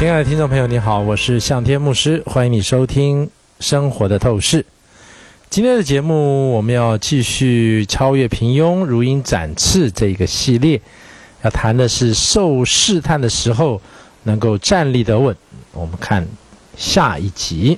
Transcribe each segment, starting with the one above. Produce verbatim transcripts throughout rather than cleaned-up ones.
亲爱的听众朋友你好，我是向天牧师，欢迎你收听生活的透视。今天的节目我们要继续超越平庸，如鹰展翅这个系列，要谈的是受试探的时候能够站立得稳。我们看下一集。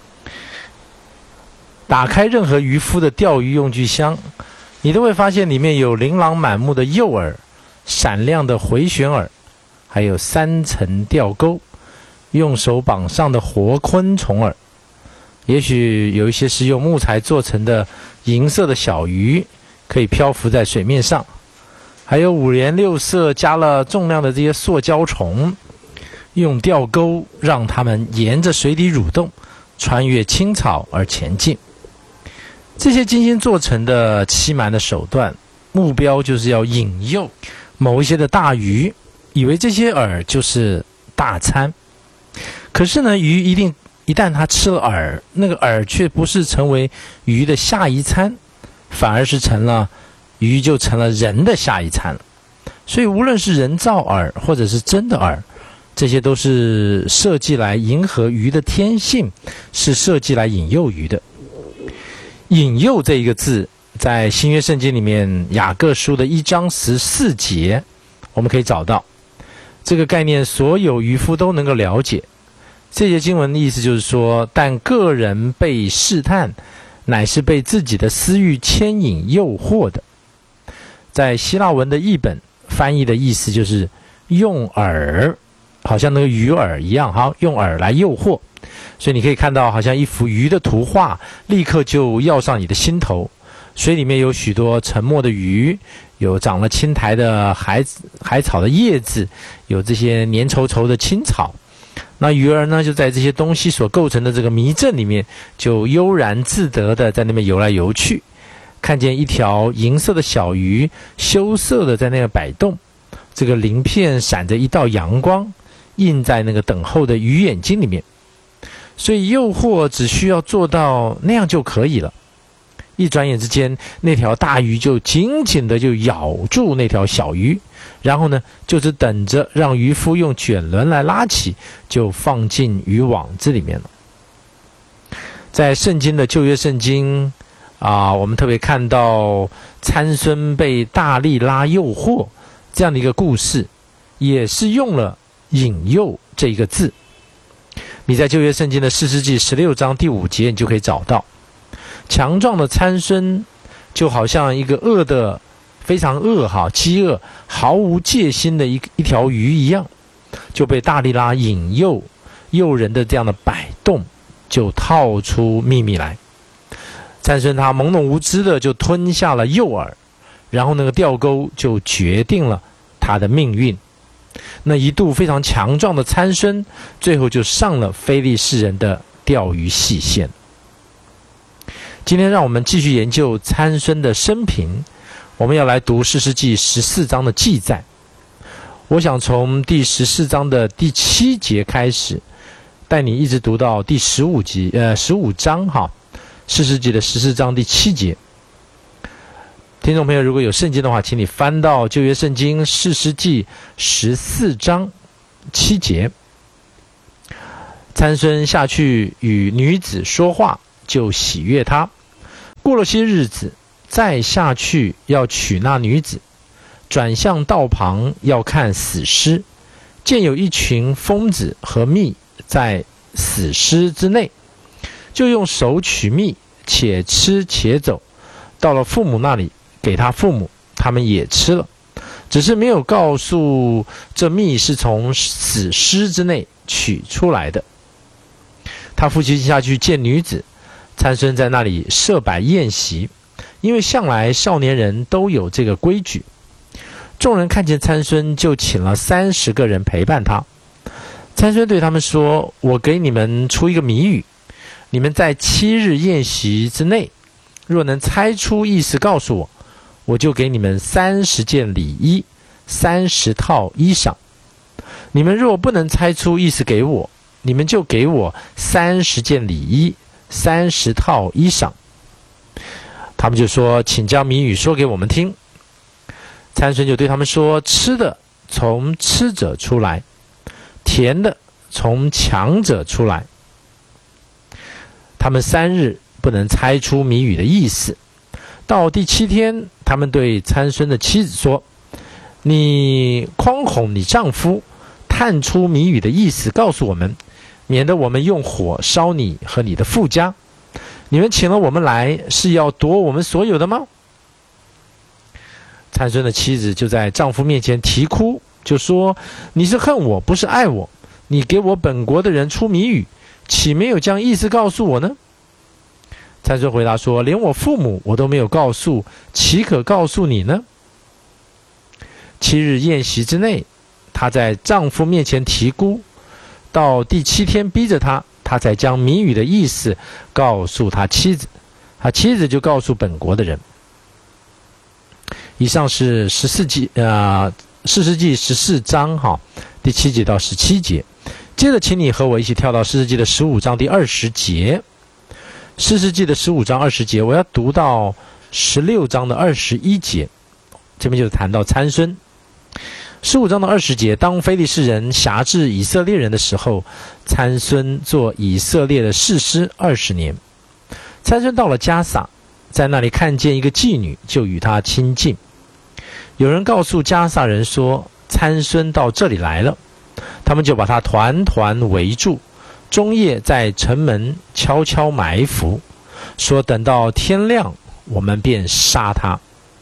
打开任何渔夫的钓鱼用具箱，你都会发现里面有琳琅满目的诱饵、闪亮的回旋饵，还有三层钓钩，用手绑上的活昆虫饵，也许有一些是用木材做成的银色的小鱼，可以漂浮在水面上，还有五颜六色加了重量的这些塑胶虫，用钓钩让它们沿着水底蠕动，穿越青草而前进。这些精心做成的欺瞒的手段，目标就是要引诱某一些的大鱼，以为这些饵就是大餐。可是呢，鱼一定一旦它吃了饵，那个饵却不是成为鱼的下一餐，反而是成了鱼就成了人的下一餐了。所以无论是人造饵或者是真的饵，这些都是设计来迎合鱼的天性，是设计来引诱鱼的。引诱这一个字，在新约圣经里面雅各书的一章十四节我们可以找到。这个概念所有渔夫都能够了解。这节经文的意思就是说，但个人被试探，乃是被自己的私欲牵引诱惑的。在希腊文的译本翻译的意思就是用饵，好像那个鱼饵一样，好，用饵来诱惑。所以你可以看到好像一幅鱼的图画，立刻就要上你的心头。水里面有许多沉默的鱼，有长了青苔的海海草的叶子，有这些黏稠稠的青草。那鱼儿呢，就在这些东西所构成的这个迷阵里面，就悠然自得的在那边游来游去。看见一条银色的小鱼羞涩的在那边摆动，这个鳞片闪着一道阳光，映在那个等候的鱼眼睛里面。所以诱惑只需要做到那样就可以了。一转眼之间，那条大鱼就紧紧的就咬住那条小鱼，然后呢，就只等着让渔夫用卷轮来拉起，就放进渔网子里面了。在圣经的旧约圣经啊，我们特别看到参孙被大利拉诱惑这样的一个故事，也是用了引诱这一个字。你在旧约圣经的士师记十六章第五节，你就可以找到。强壮的参孙就好像一个饿的非常饿哈饥饿毫无戒心的一一条鱼一样，就被大利拉引诱诱人的这样的摆动，就套出秘密来。参孙他懵懂无知的就吞下了诱饵，然后那个钓钩就决定了他的命运。那一度非常强壮的参孙，最后就上了非利士人的钓鱼细线。今天让我们继续研究参孙的生平，我们要来读士师记十四章的记载。我想从第十四章的第七节开始，带你一直读到第十五节，呃，十五章哈，士师记的十四章第七节。听众朋友，如果有圣经的话，请你翻到旧约圣经士师记十四章七节。参孙下去与女子说话，就喜悦她。过了些日子，再下去要娶那女子，转向道旁要看死尸，见有一群蜂子和蜜在死尸之内，就用手取蜜，且吃且走，到了父母那里，给他父母，他们也吃了，只是没有告诉这蜜是从死尸之内取出来的。他父亲下去见女子，参孙在那里设摆宴席，因为向来少年人都有这个规矩。众人看见参孙，就请了三十个人陪伴他。参孙对他们说：我给你们出一个谜语，你们在七日宴席之内，若能猜出意思告诉我，我就给你们三十件礼衣，三十套衣裳。你们若不能猜出意思给我，你们就给我三十件礼衣，三十套衣裳。他们就说：请将谜语说给我们听。参孙就对他们说：吃的从吃者出来，甜的从强者出来。他们三日不能猜出谜语的意思。到第七天，他们对参孙的妻子说：你诓哄你丈夫，探出谜语的意思告诉我们，免得我们用火烧你和你的父家。你们请了我们来，是要夺我们所有的吗？参孙的妻子就在丈夫面前啼哭，就说：你是恨我，不是爱我。你给我本国的人出谜语，岂没有将意思告诉我呢？参孙回答说：连我父母我都没有告诉，岂可告诉你呢？七日宴席之内，她在丈夫面前啼哭，到第七天逼着她，她才将谜语的意思告诉她妻子，她妻子就告诉本国的人。以上是十四纪呃士师记十四章哈，第七节到十七节。接着请你和我一起跳到士师记的十五章第二十节。士师记的十五章二十节，我要读到十六章的二十一节。这边就谈到参孙。十五章的二十节，当非利士人辖制以色列人的时候，参孙做以色列的士师二十年。参孙到了迦撒，在那里看见一个妓女，就与她亲近。有人告诉迦撒人说，参孙到这里来了，他们就把他团团围住，终夜在城门悄悄埋伏，说等到天亮，我们便杀他。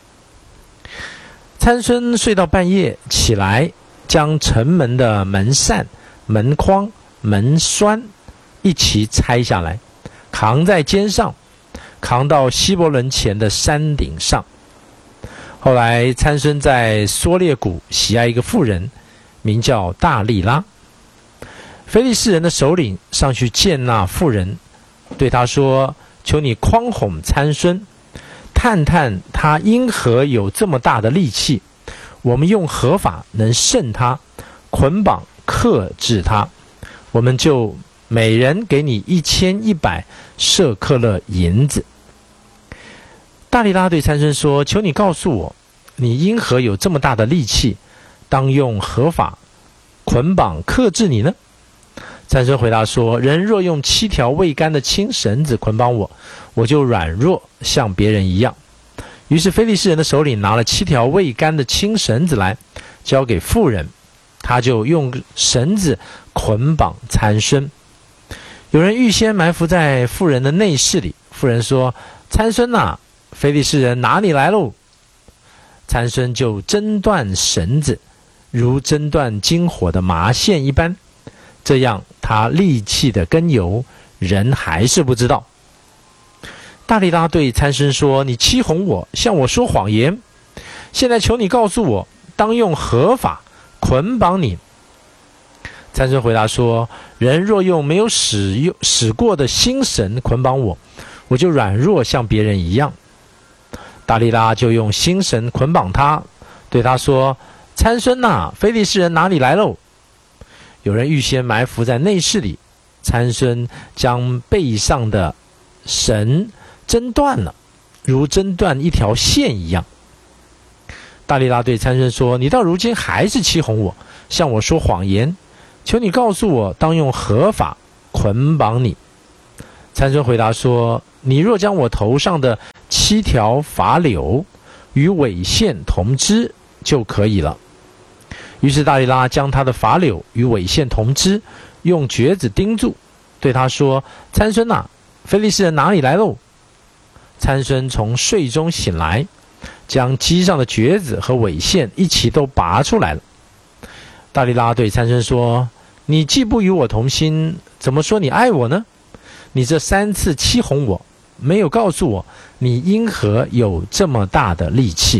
参孙睡到半夜起来，将城门的门扇、门框、门栓一齐拆下来，扛在肩上，扛到希伯伦前的山顶上。后来参孙在梭列谷喜爱一个妇人，名叫大利拉。非利士人的首领上去见那妇人，对他说：求你诓哄参孙，探探他因何有这么大的力气，我们用何法能胜他，捆绑克制他，我们就每人给你一千一百舍克勒银子。大利拉对参孙说：求你告诉我，你因何有这么大的力气，当用何法捆绑克制你呢？参孙回答说：人若用七条未干的青绳子捆绑我，我就软弱像别人一样。于是非利士人的首领拿了七条未干的青绳子来，交给妇人，他就用绳子捆绑参孙。有人预先埋伏在妇人的内室里，妇人说：参孙啊，非利士人拿你来喽。参孙就挣断绳子，如挣断金火的麻线一般，这样他力气的根由，人还是不知道。大利拉对参孙说：你欺哄我，向我说谎言，现在求你告诉我，当用何法捆绑你？参孙回答说：人若用没有使用使过的新绳捆绑我，我就软弱像别人一样。大利拉就用新绳捆绑他，对他说：参孙啊，非利士人哪里来喽？有人预先埋伏在内室里，参孙将背上的绳挣断了，如挣断一条线一样。大利拉对参孙说：你到如今还是欺哄我，向我说谎言，求你告诉我，当用何法捆绑你？参孙回答说：你若将我头上的七条发柳与尾线同织就可以了。于是大利拉将他的发柳与尾线同织，用橛子钉住，对他说：参孙啊，非利士人哪里来喽？参孙从睡中醒来，将机上的橛子和尾线一起都拔出来了。大利拉对参孙说：你既不与我同心，怎么说你爱我呢？你这三次欺哄我，没有告诉我你因何有这么大的力气。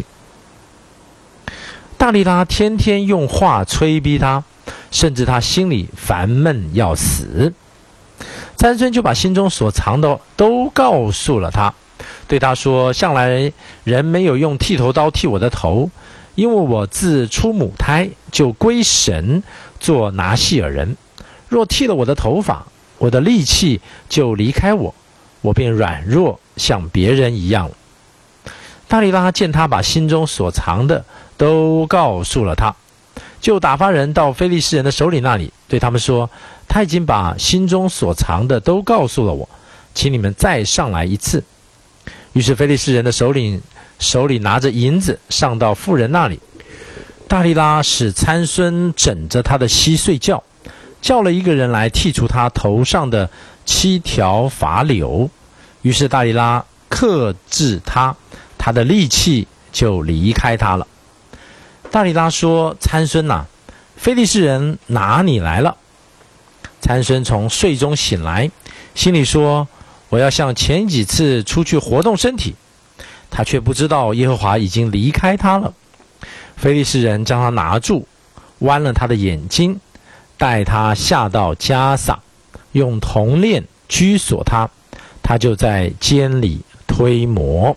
大利拉天天用话催逼他，甚至他心里烦闷要死。参孙就把心中所藏的都告诉了他，对他说：向来人没有用剃头刀剃我的头，因为我自出母胎就归神做拿细尔人，若剃了我的头发，我的力气就离开我，我便软弱像别人一样了。大利拉见他把心中所藏的都告诉了他，就打发人到非利士人的首领那里， 对他们说，他已经把心中所藏的都告诉了我，请你们再上来一次。于是非利士人的首领手里拿着银子上到妇人那里，大利拉使参孙枕着他的膝睡觉，叫了一个人来剔除他头上的七条发绺。于是大利拉克制他，他的力气就离开他了。大利拉说，参孙啊，非利士人拿你来了。参孙从睡中醒来，心里说，我要像前几次出去活动身体。他却不知道耶和华已经离开他了。非利士人将他拿住，剜了他的眼睛，带他下到迦撒，用铜链拘锁他，他就在监里推磨。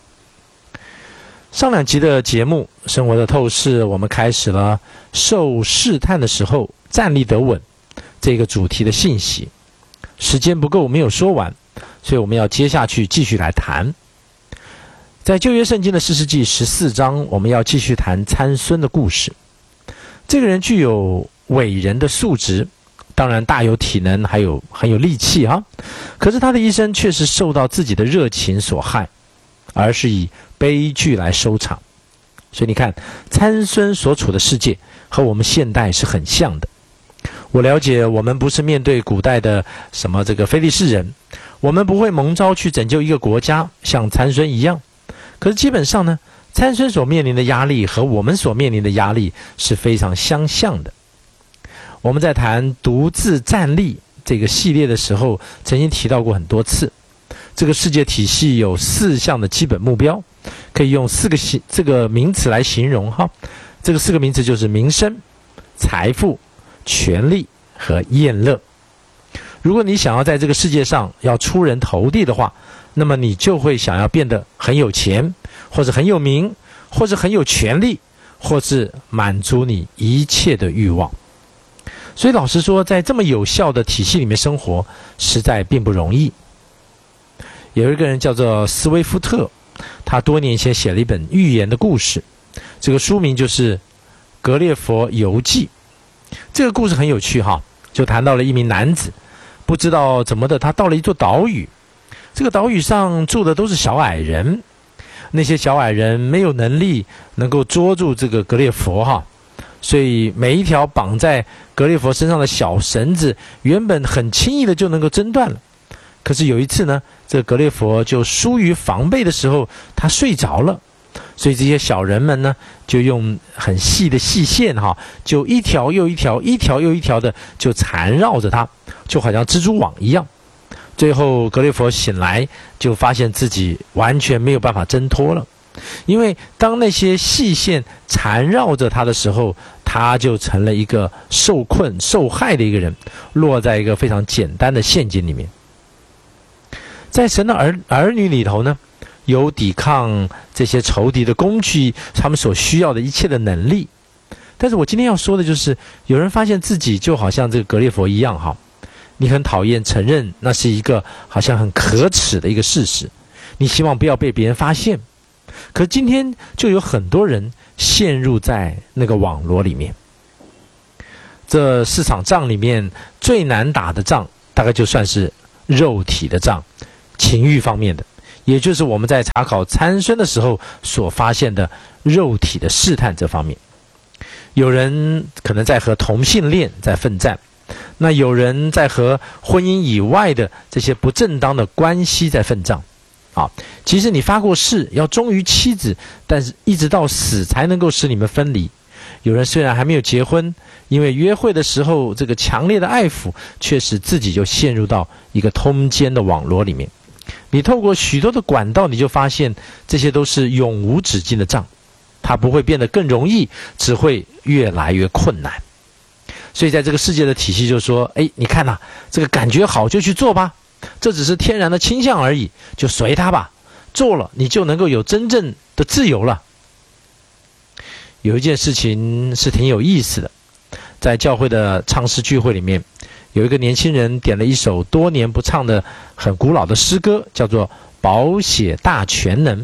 上两集的节目《生活的透视》，我们开始了受试探的时候站立得稳这个主题的信息。时间不够，没有说完，所以我们要接下去继续来谈。在旧约圣经的士师记十四章，我们要继续谈参孙的故事。这个人具有伟人的素质，当然大有体能，还有很有力气哈。可是他的一生却是受到自己的热情所害，而是以悲剧来收场。所以你看，参孙所处的世界和我们现代是很像的。我了解，我们不是面对古代的什么这个非利士人，我们不会蒙召去拯救一个国家，像参孙一样。可是基本上呢，参孙所面临的压力和我们所面临的压力是非常相像的。我们在谈独自站立这个系列的时候，曾经提到过很多次，这个世界体系有四项的基本目标，可以用四个这个名词来形容哈。这个四个名词就是民生、财富、权力和宴乐。如果你想要在这个世界上要出人头地的话，那么你就会想要变得很有钱，或者很有名，或者很有权力，或是满足你一切的欲望。所以老实说，在这么有效的体系里面生活，实在并不容易。有一个人叫做斯威夫特，他多年前写了一本寓言的故事，这个书名就是《格列佛游记》。这个故事很有趣哈，就谈到了一名男子，不知道怎么的，他到了一座岛屿。这个岛屿上住的都是小矮人，那些小矮人没有能力能够捉住这个格列佛哈，所以每一条绑在格列佛身上的小绳子原本很轻易的就能够挣断了。可是有一次呢，这个格列佛就疏于防备的时候，他睡着了，所以这些小人们呢，就用很细的细线哈，就一条又一条，一条又一条的就缠绕着他，就好像蜘蛛网一样。最后格列佛醒来，就发现自己完全没有办法挣脱了，因为当那些细线缠绕着他的时候，他就成了一个受困受害的一个人，落在一个非常简单的陷阱里面。在神的儿儿女里头呢，有抵抗这些仇敌的工具，他们所需要的一切的能力。但是我今天要说的就是，有人发现自己就好像这个格列佛一样哈，你很讨厌承认那是一个好像很可耻的一个事实，你希望不要被别人发现。可今天就有很多人陷入在那个网罗里面。这四场仗里面最难打的仗，大概就算是肉体的仗，情欲方面的，也就是我们在查考参孙的时候所发现的肉体的试探这方面。有人可能在和同性恋在奋战，那有人在和婚姻以外的这些不正当的关系在奋战啊。其实你发过誓要忠于妻子，但是一直到死才能够使你们分离。有人虽然还没有结婚，因为约会的时候这个强烈的爱抚，却使自己就陷入到一个通奸的网络里面。你透过许多的管道，你就发现这些都是永无止境的仗，它不会变得更容易，只会越来越困难。所以在这个世界的体系就说，哎，你看啊，这个感觉好就去做吧，这只是天然的倾向而已，就随它吧，做了你就能够有真正的自由了。有一件事情是挺有意思的，在教会的唱诗聚会里面，有一个年轻人点了一首多年不唱的很古老的诗歌，叫做《宝血大全能》。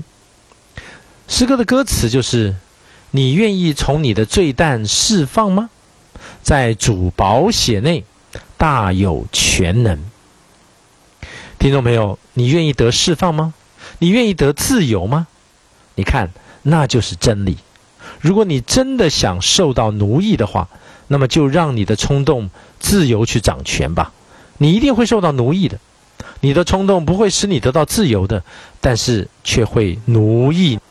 诗歌的歌词就是：你愿意从你的罪担释放吗？ 在主宝血内大有全能。听众朋友，你愿意得释放吗？你愿意得自由吗？你看，那就是真理。如果你真的想受到奴役的话，那么就让你的冲动自由去掌权吧。你一定会受到奴役的。你的冲动不会使你得到自由的，但是却会奴役